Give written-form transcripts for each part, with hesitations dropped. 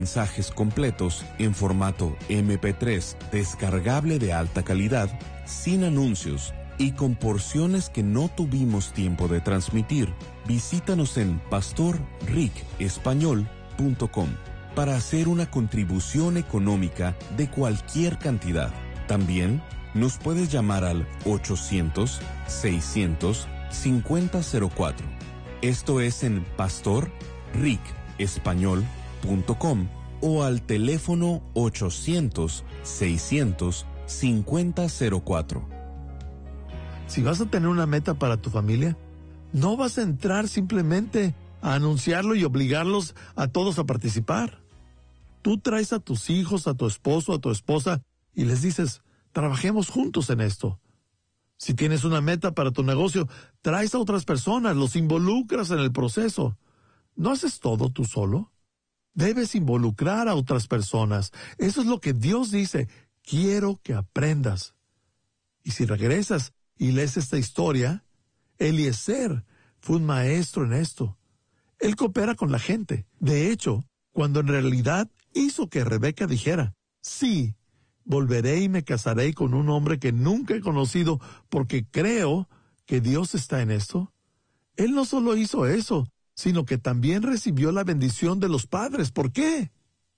mensajes completos en formato MP3 descargable de alta calidad, sin anuncios y con porciones que no tuvimos tiempo de transmitir. Visítanos en pastorricespañol.com para hacer una contribución económica de cualquier cantidad. También nos puedes llamar al 800-600-5004. Esto es en pastorricespañol.com o al teléfono 800-600-5004. Si vas a tener una meta para tu familia, no vas a entrar simplemente a anunciarlo y obligarlos a todos a participar. Tú traes a tus hijos, a tu esposo, a tu esposa y les dices, trabajemos juntos en esto. Si tienes una meta para tu negocio, traes a otras personas, los involucras en el proceso. ¿No haces todo tú solo? Debes involucrar a otras personas. Eso es lo que Dios dice. Quiero que aprendas. Y si regresas y lees esta historia, Eliezer fue un maestro en esto. Él coopera con la gente. De hecho, cuando en realidad hizo que Rebeca dijera, sí, volveré y me casaré con un hombre que nunca he conocido porque creo que Dios está en esto. Él no solo hizo eso, sino que también recibió la bendición de los padres. ¿Por qué?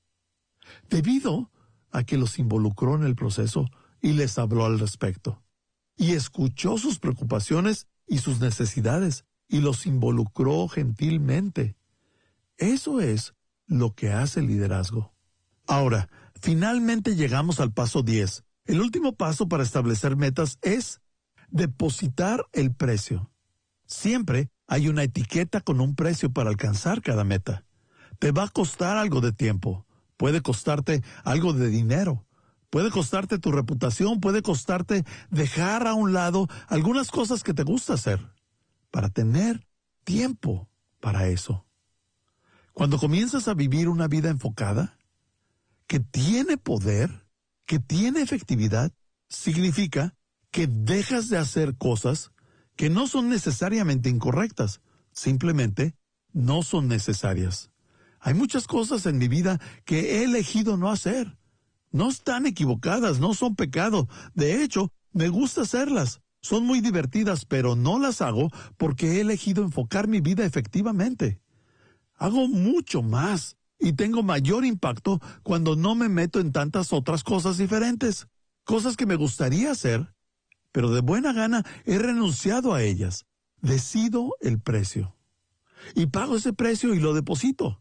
Debido a que los involucró en el proceso y les habló al respecto. Y escuchó sus preocupaciones y sus necesidades y los involucró gentilmente. Eso es lo que hace el liderazgo. Ahora, finalmente llegamos al paso 10. El último paso para establecer metas es depositar el precio. Siempre hay una etiqueta con un precio para alcanzar cada meta. Te va a costar algo de tiempo. Puede costarte algo de dinero. Puede costarte tu reputación. Puede costarte dejar a un lado algunas cosas que te gusta hacer para tener tiempo para eso. Cuando comienzas a vivir una vida enfocada, que tiene poder, que tiene efectividad, significa que dejas de hacer cosas que no son necesariamente incorrectas, simplemente no son necesarias. Hay muchas cosas en mi vida que he elegido no hacer. No están equivocadas, no son pecado. De hecho, me gusta hacerlas. Son muy divertidas, pero no las hago porque he elegido enfocar mi vida efectivamente. Hago mucho más y tengo mayor impacto cuando no me meto en tantas otras cosas diferentes. Cosas que me gustaría hacer, pero de buena gana he renunciado a ellas. Decido el precio. Y pago ese precio y lo deposito.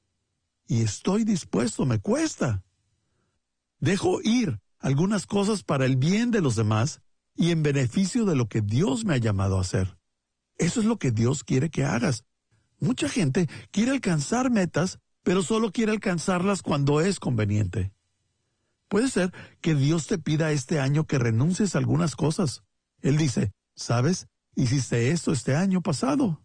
Y estoy dispuesto, me cuesta. Dejo ir algunas cosas para el bien de los demás y en beneficio de lo que Dios me ha llamado a hacer. Eso es lo que Dios quiere que hagas. Mucha gente quiere alcanzar metas, pero solo quiere alcanzarlas cuando es conveniente. Puede ser que Dios te pida este año que renuncies a algunas cosas. Él dice, ¿sabes? Hiciste esto este año pasado.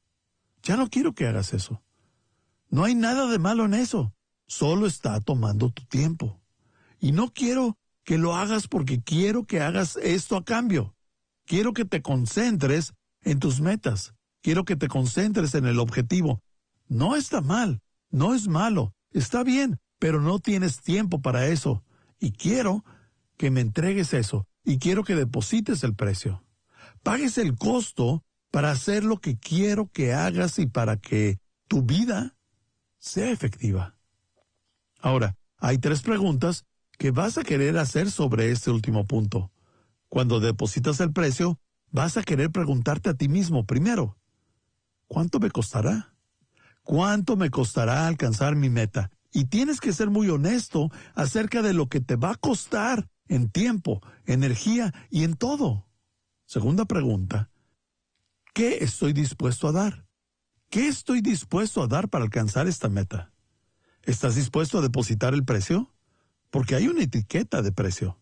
Ya no quiero que hagas eso. No hay nada de malo en eso. Solo está tomando tu tiempo. Y no quiero que lo hagas porque quiero que hagas esto a cambio. Quiero que te concentres en tus metas. Quiero que te concentres en el objetivo. No está mal, no es malo, está bien, pero no tienes tiempo para eso. Y quiero que me entregues eso. Y quiero que deposites el precio. Pagues el costo para hacer lo que quiero que hagas y para que tu vida sea efectiva. Ahora, hay 3 preguntas que vas a querer hacer sobre este último punto. Cuando depositas el precio, vas a querer preguntarte a ti mismo primero, ¿cuánto me costará? ¿Cuánto me costará alcanzar mi meta? Y tienes que ser muy honesto acerca de lo que te va a costar en tiempo, energía y en todo. Segunda pregunta, ¿qué estoy dispuesto a dar? ¿Qué estoy dispuesto a dar para alcanzar esta meta? ¿Estás dispuesto a depositar el precio? Porque hay una etiqueta de precio.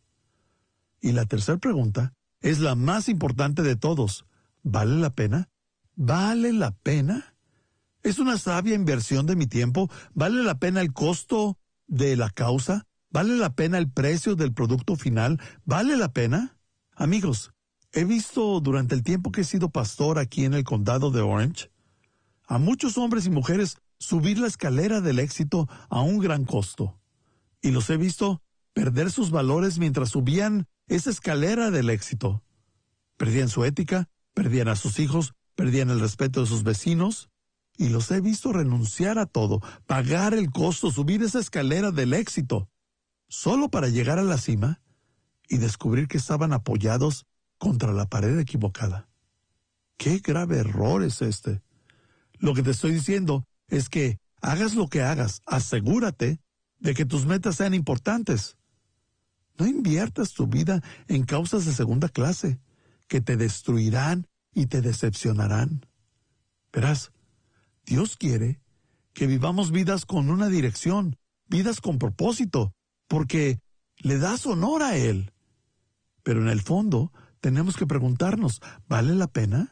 Y la tercera pregunta es la más importante de todos. ¿Vale la pena? ¿Vale la pena? ¿Es una sabia inversión de mi tiempo? ¿Vale la pena el costo de la causa? ¿Vale la pena el precio del producto final? ¿Vale la pena? Amigos, he visto durante el tiempo que he sido pastor aquí en el condado de Orange, a muchos hombres y mujeres subir la escalera del éxito a un gran costo. Y los he visto perder sus valores mientras subían esa escalera del éxito. Perdían su ética, perdían a sus hijos, perdían el respeto de sus vecinos. Y los he visto renunciar a todo, pagar el costo, subir esa escalera del éxito, solo para llegar a la cima y descubrir que estaban apoyados contra la pared equivocada. ¡Qué grave error es este! Lo que te estoy diciendo es que hagas lo que hagas, asegúrate de que tus metas sean importantes. No inviertas tu vida en causas de segunda clase que te destruirán y te decepcionarán. Verás, Dios quiere que vivamos vidas con una dirección, vidas con propósito, porque le das honor a Él. Pero en el fondo tenemos que preguntarnos, ¿vale la pena?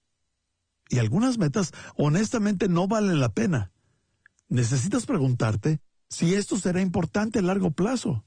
Y algunas metas honestamente no valen la pena. Necesitas preguntarte si esto será importante a largo plazo.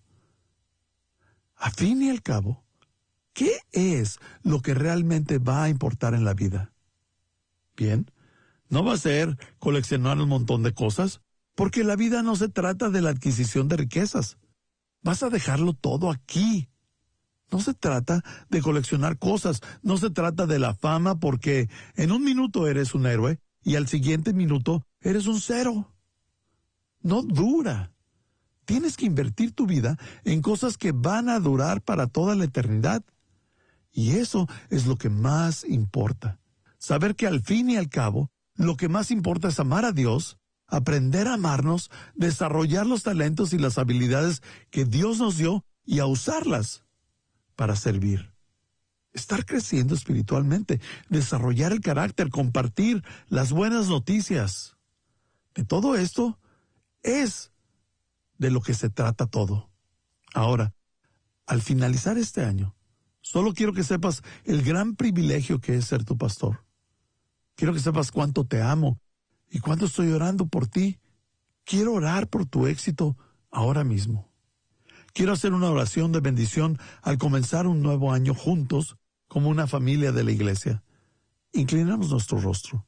A fin y al cabo, ¿qué es lo que realmente va a importar en la vida? Bien, no va a ser coleccionar un montón de cosas, porque la vida no se trata de la adquisición de riquezas. Vas a dejarlo todo aquí. No se trata de coleccionar cosas, no se trata de la fama, porque en un minuto eres un héroe y al siguiente minuto eres un cero. No dura. Tienes que invertir tu vida en cosas que van a durar para toda la eternidad. Y eso es lo que más importa. Saber que al fin y al cabo, lo que más importa es amar a Dios, aprender a amarnos, desarrollar los talentos y las habilidades que Dios nos dio y a usarlas para servir. Estar creciendo espiritualmente, desarrollar el carácter, compartir las buenas noticias. De todo esto es de lo que se trata todo. Ahora, al finalizar este año, solo quiero que sepas el gran privilegio que es ser tu pastor. Quiero que sepas cuánto te amo y cuánto estoy orando por ti. Quiero orar por tu éxito ahora mismo. Quiero hacer una oración de bendición al comenzar un nuevo año juntos como una familia de la iglesia. Inclinamos nuestro rostro.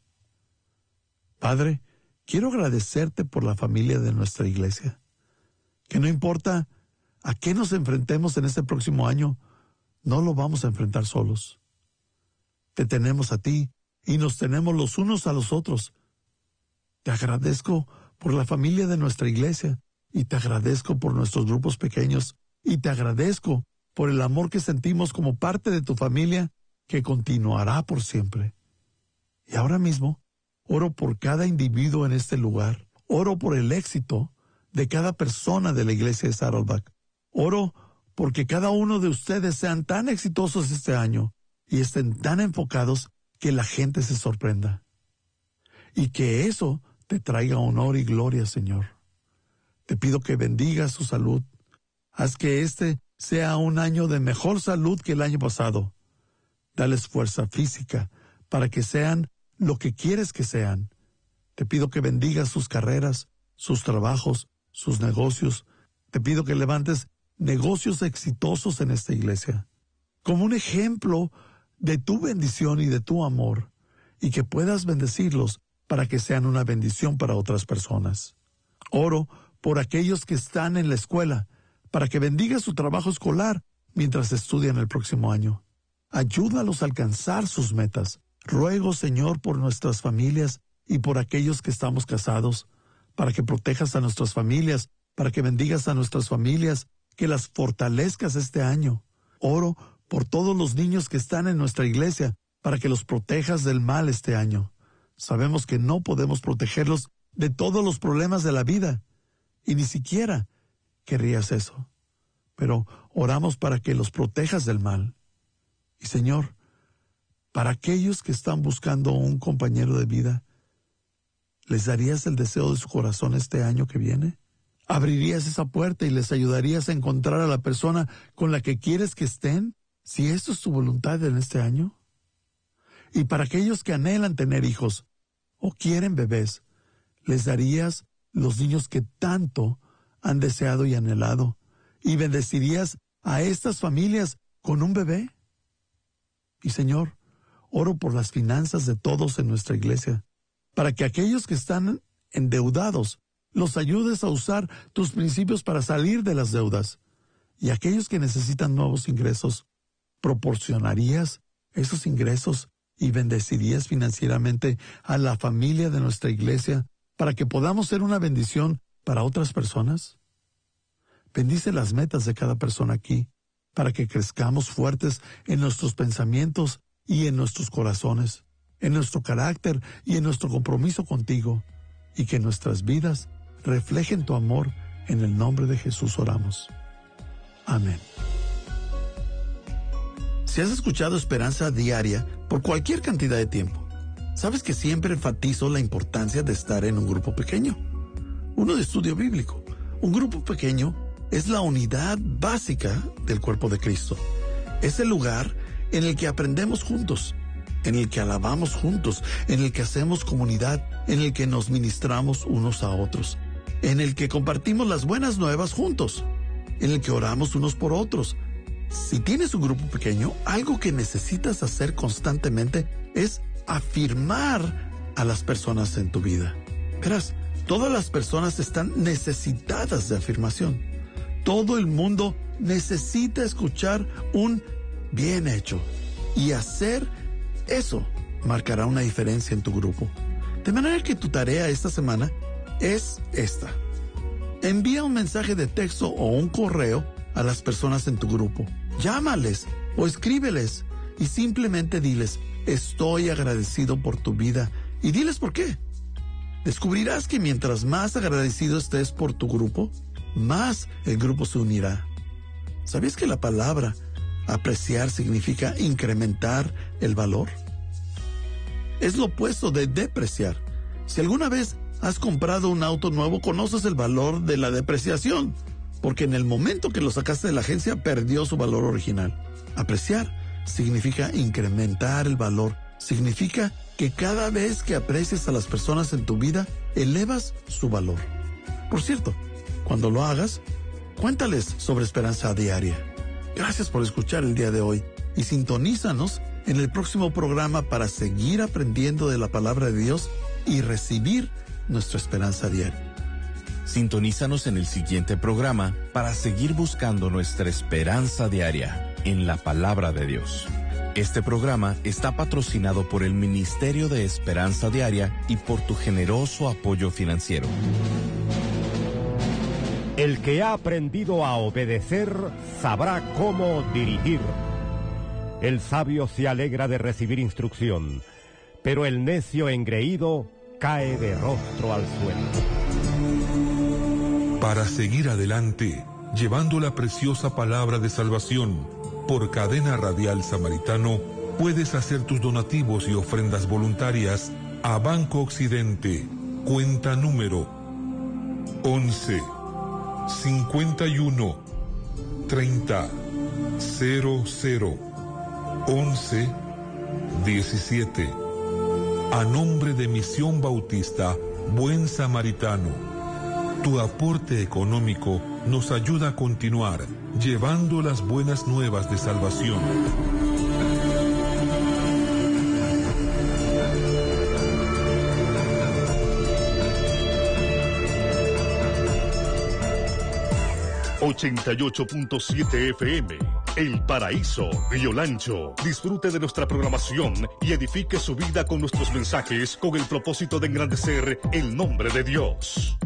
Padre, quiero agradecerte por la familia de nuestra iglesia. Que no importa a qué nos enfrentemos en este próximo año, no lo vamos a enfrentar solos. Te tenemos a ti y nos tenemos los unos a los otros. Te agradezco por la familia de nuestra iglesia y te agradezco por nuestros grupos pequeños y te agradezco por el amor que sentimos como parte de tu familia que continuará por siempre. Y ahora mismo oro por cada individuo en este lugar. Oro por el éxito de cada persona de la iglesia de Saddleback. Oro porque cada uno de ustedes sean tan exitosos este año y estén tan enfocados que la gente se sorprenda. Y que eso te traiga honor y gloria, Señor. Te pido que bendigas su salud. Haz que este sea un año de mejor salud que el año pasado. Dales fuerza física para que sean lo que quieres que sean. Te pido que bendigas sus carreras, sus trabajos, sus negocios. Te pido que levantes negocios exitosos en esta iglesia, como un ejemplo de tu bendición y de tu amor, y que puedas bendecirlos para que sean una bendición para otras personas. Oro por aquellos que están en la escuela, para que bendiga su trabajo escolar mientras estudian el próximo año. Ayúdalos a alcanzar sus metas. Ruego, Señor, por nuestras familias y por aquellos que estamos casados, para que protejas a nuestras familias, para que bendigas a nuestras familias, que las fortalezcas este año. Oro por todos los niños que están en nuestra iglesia, para que los protejas del mal este año. Sabemos que no podemos protegerlos de todos los problemas de la vida, y ni siquiera querrías eso. Pero oramos para que los protejas del mal. Y Señor, para aquellos que están buscando un compañero de vida, ¿les darías el deseo de su corazón este año que viene? ¿Abrirías esa puerta y les ayudarías a encontrar a la persona con la que quieres que estén, si esto es tu voluntad en este año? Y para aquellos que anhelan tener hijos o quieren bebés, ¿les darías los niños que tanto han deseado y anhelado? ¿Y bendecirías a estas familias con un bebé? Y Señor, oro por las finanzas de todos en nuestra iglesia, para que aquellos que están endeudados, los ayudes a usar tus principios para salir de las deudas. Y aquellos que necesitan nuevos ingresos, ¿proporcionarías esos ingresos y bendecirías financieramente a la familia de nuestra iglesia para que podamos ser una bendición para otras personas? Bendice las metas de cada persona aquí para que crezcamos fuertes en nuestros pensamientos y en nuestros corazones, en nuestro carácter y en nuestro compromiso contigo, y que nuestras vidas reflejen tu amor. En el nombre de Jesús oramos. Amén. Si has escuchado Esperanza Diaria por cualquier cantidad de tiempo, sabes que siempre enfatizo la importancia de estar en un grupo pequeño. Uno de estudio bíblico. Un grupo pequeño es la unidad básica del cuerpo de Cristo. Es el lugar en el que aprendemos juntos, en el que alabamos juntos, en el que hacemos comunidad, en el que nos ministramos unos a otros, en el que compartimos las buenas nuevas juntos, en el que oramos unos por otros. Si tienes un grupo pequeño, algo que necesitas hacer constantemente es afirmar a las personas en tu vida. Verás, todas las personas están necesitadas de afirmación. Todo el mundo necesita escuchar un bien hecho, y hacer eso marcará una diferencia en tu grupo. De manera que tu tarea esta semana es esta: envía un mensaje de texto o un correo a las personas en tu grupo. Llámales o escríbeles y simplemente diles: estoy agradecido por tu vida, y diles por qué. Descubrirás que mientras más agradecido estés por tu grupo, más el grupo se unirá. ¿Sabías que la palabra apreciar significa incrementar el valor? Es lo opuesto de depreciar. Si alguna vez has comprado un auto nuevo, conoces el valor de la depreciación, porque en el momento que lo sacaste de la agencia perdió su valor original. Apreciar significa incrementar el valor. Significa que cada vez que aprecias a las personas en tu vida, elevas su valor. Por cierto, cuando lo hagas, cuéntales sobre Esperanza Diaria. Gracias por escuchar el día de hoy, y sintonízanos en el próximo programa para seguir aprendiendo de la palabra de Dios y recibir nuestra esperanza diaria. Sintonízanos en el siguiente programa para seguir buscando nuestra esperanza diaria en la palabra de Dios. Este programa está patrocinado por el Ministerio de Esperanza Diaria y por tu generoso apoyo financiero. El que ha aprendido a obedecer sabrá cómo dirigir. El sabio se alegra de recibir instrucción, pero el necio engreído cae de rostro al suelo. Para seguir adelante, llevando la preciosa palabra de salvación, por Cadena Radial Samaritano, puedes hacer tus donativos y ofrendas voluntarias a Banco Occidente, cuenta número 11 51 30 00 11 17. A nombre de Misión Bautista Buen Samaritano, tu aporte económico nos ayuda a continuar llevando las buenas nuevas de salvación. ...88.7 FM... El Paraíso, Río Lancho. Disfrute de nuestra programación y edifique su vida con nuestros mensajes con el propósito de engrandecer el nombre de Dios.